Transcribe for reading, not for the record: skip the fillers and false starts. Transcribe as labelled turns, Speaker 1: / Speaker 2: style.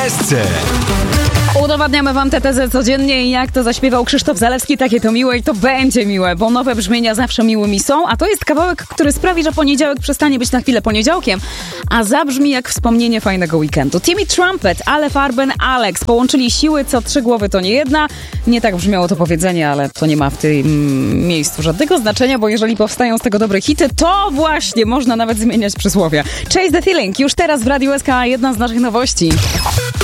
Speaker 1: SC.
Speaker 2: Udowadniamy wam tę tezę codziennie i jak to zaśpiewał Krzysztof Zalewski, takie to miłe i to będzie miłe, bo nowe brzmienia zawsze miłymi są, a to jest kawałek, który sprawi, że poniedziałek przestanie być na chwilę poniedziałkiem, a zabrzmi jak wspomnienie fajnego weekendu. Timmy Trumpet, Ale Farben, Alex połączyli siły, co trzy głowy to nie jedna. Nie tak brzmiało to powiedzenie, ale to nie ma w tym miejscu żadnego znaczenia, bo jeżeli powstają z tego dobre hity, to właśnie można nawet zmieniać przysłowia. Chase the Feeling, już teraz w Radiu SK, jedna z naszych nowości.